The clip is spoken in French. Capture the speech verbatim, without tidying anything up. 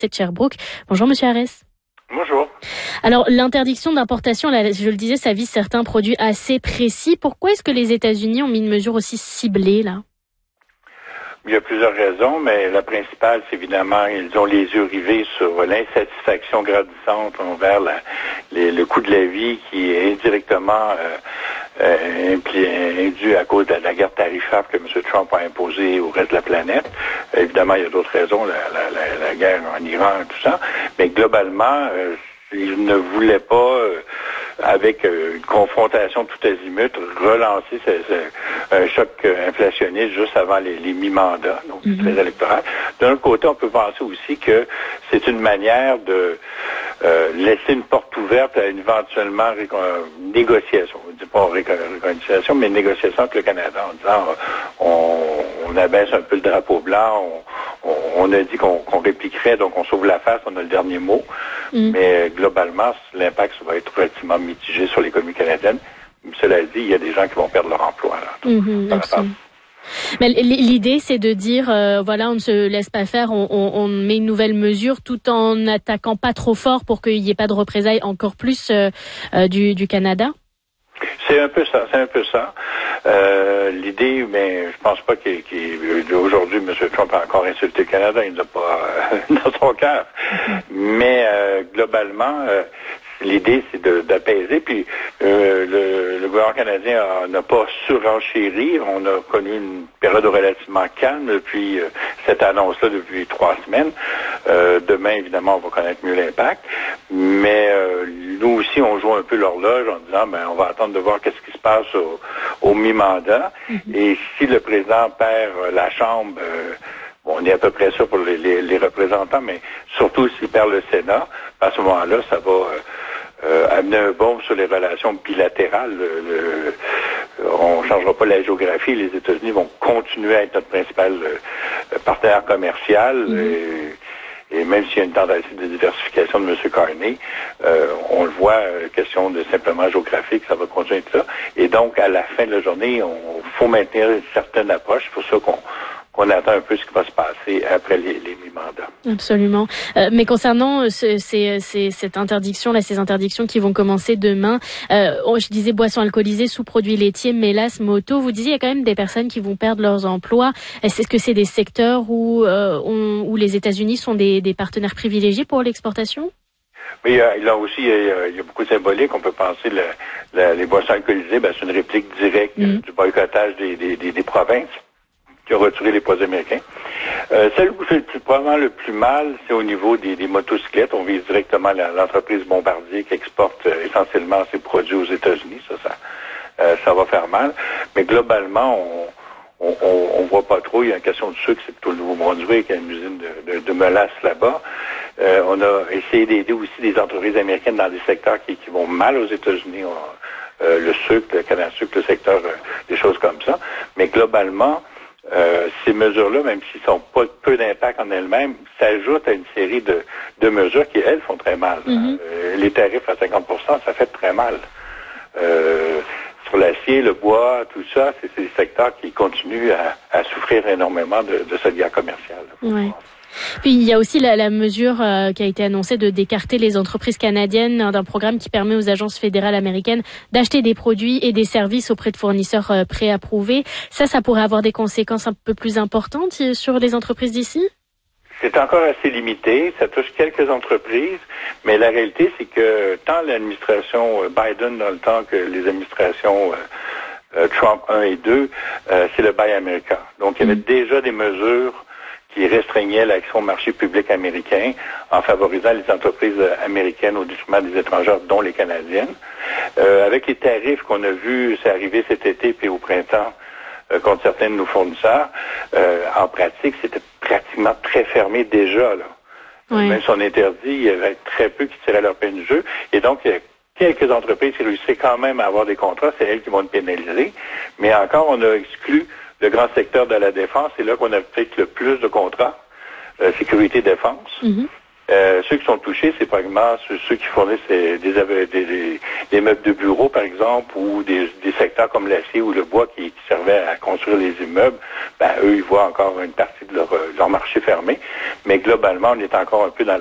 de Sherbrooke. Bonjour Monsieur Arès. Bonjour. Alors l'interdiction d'importation, là, je le disais, ça vise certains produits assez précis. Pourquoi est-ce que les États-Unis ont mis une mesure aussi ciblée là? Il y a plusieurs raisons, mais la principale, c'est évidemment, ils ont les yeux rivés sur l'insatisfaction grandissante envers la, les, le coût de la vie qui est indirectement euh, euh, induit à cause de la guerre tarifaire que M. Trump a imposée au reste de la planète. Euh, évidemment, il y a d'autres raisons, la, la, la, la guerre en Iran et tout ça, mais globalement, euh, ils ne voulaient pas, euh, avec euh, une confrontation tout azimut, relancer ce, ce, un choc euh, inflationniste juste avant les, les mi-mandats, donc mm-hmm. très électoral. D'un autre côté, on peut penser aussi que c'est une manière de euh, laisser une porte ouverte à une éventuellement récon- négociation. On ne dit pas réconciliation, mais négociation avec le Canada en disant euh, on, on abaisse un peu le drapeau blanc, on, on, on a dit qu'on, qu'on répliquerait, donc on sauve la face, on a le dernier mot. Mm. Mais globalement, l'impact va être relativement mitigé sur l'économie canadienne. Cela dit, il y a des gens qui vont perdre leur emploi. Là, donc, mm-hmm, mais l'idée, c'est de dire, euh, voilà, on ne se laisse pas faire, on, on, on met une nouvelle mesure tout en n'attaquant pas trop fort pour qu'il n'y ait pas de représailles encore plus euh, euh, du, du Canada. C'est un peu ça, c'est un peu ça. Euh, l'idée, mais je pense pas qu'il, qu'il, aujourd'hui, M. Trump a encore insulté le Canada, il n'a pas euh, dans son cœur. Mais euh, globalement, euh, l'idée, c'est de, d'apaiser. Puis euh, le, le gouvernement canadien a, n'a pas surenchéri. On a connu une période relativement calme depuis euh, cette annonce-là depuis trois semaines. Euh, demain, évidemment, on va connaître mieux l'impact. Mais euh, nous aussi, on joue un peu l'horloge en disant, ben, on va attendre de voir qu'est-ce qui se passe au, au mi-mandat. Mm-hmm. Et si le président perd la Chambre, euh, bon, on est à peu près sûr pour les, les, les représentants, mais surtout s'il perd le Sénat, à ce moment-là, ça va euh, euh, amener un bond sur les relations bilatérales. Le, le, on ne changera pas la géographie. Les États-Unis vont continuer à être notre principal euh, partenaire commercial. Mm-hmm. Et, Et même s'il y a une tentative de diversification de M. Carney, euh, on le voit, euh, question de simplement géographique, ça va continuer tout ça. Et donc, à la fin de la journée, il faut maintenir une certaine approche. C'est pour ça qu'on, qu'on attend un peu ce qui va se passer après les, les mi-mandats. Absolument. Euh, mais concernant euh, ce, ces, ces, cette interdiction, là, ces interdictions qui vont commencer demain, euh, je disais boissons alcoolisées, sous-produits laitiers, mélasse, moto. Vous disiez il y a quand même des personnes qui vont perdre leurs emplois. Est-ce que c'est des secteurs où, euh, on, où les États-Unis sont des, des partenaires privilégiés pour l'exportation? Oui, euh, là aussi, il y, a, il y a beaucoup de symbolique. On peut penser le, le, les boissons alcoolisées, ben, c'est une réplique directe mm. du boycottage des, des, des, des provinces qui ont retiré les produits américains. Euh, celle où c'est probablement le plus mal, c'est au niveau des, des motocyclettes. On vise directement la, l'entreprise Bombardier qui exporte euh, essentiellement ses produits aux États-Unis. Ça, ça, euh, ça va faire mal. Mais globalement, on on, on, on voit pas trop. Il y a une question de sucre, c'est plutôt le Nouveau-Brunswick, il y a une usine de, de, de mélasse là-bas. Euh, on a essayé d'aider aussi des entreprises américaines dans des secteurs qui, qui vont mal aux États-Unis. On, euh, le sucre, le canne à sucre, le secteur, euh, des choses comme ça. Mais globalement, Euh, ces mesures-là, même s'ils sont pas peu d'impact en elles-mêmes, s'ajoutent à une série de, de mesures qui, elles, font très mal. Mm-hmm. Euh, les tarifs à cinquante pour cent, ça fait très mal. Euh, sur l'acier, le bois, tout ça, c'est, c'est des secteurs qui continuent à, à souffrir énormément de, de cette guerre commerciale. Ouais. Puis il y a aussi la, la mesure euh, qui a été annoncée de d'écarter les entreprises canadiennes d'un programme qui permet aux agences fédérales américaines d'acheter des produits et des services auprès de fournisseurs euh, préapprouvés. Ça, ça pourrait avoir des conséquences un peu plus importantes sur les entreprises d'ici? C'est encore assez limité. Ça touche quelques entreprises, mais la réalité, c'est que tant l'administration Biden dans le temps que les administrations euh, euh, Trump un et deux, euh, c'est le Buy America. Donc, il y avait mmh. déjà des mesures qui restreignait l'accès au marché public américain en favorisant les entreprises américaines au détriment des étrangères, dont les Canadiennes. Euh, avec les tarifs qu'on a vus, c'est arrivé cet été puis au printemps euh, contre certains de nos fournisseurs, euh, en pratique, c'était pratiquement très fermé déjà, là. Oui. Même si on interdit, il y avait très peu qui tiraient leur peine du jeu. Et donc, il y a quelques entreprises qui réussissaient quand même à avoir des contrats, c'est elles qui vont être pénalisées. Mais encore, on a exclu le grand secteur de la défense, c'est là qu'on a peut-être le plus de contrats, euh, sécurité-défense. Mm-hmm. Euh, ceux qui sont touchés, c'est probablement ceux, ceux qui fournissent des, des, des, des meubles de bureau, par exemple, ou des, des secteurs comme l'acier ou le bois qui, qui servaient à construire les immeubles. Ben, eux, ils voient encore une partie de leur, leur marché fermé. Mais globalement, on est encore un peu dans